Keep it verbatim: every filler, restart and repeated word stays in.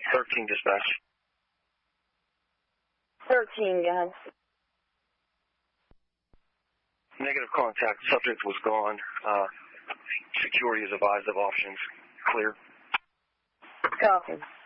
thirteen dispatch. thirteen, guys. Negative contact. Subject was gone. Uh, security is advised of options. Clear. Copy.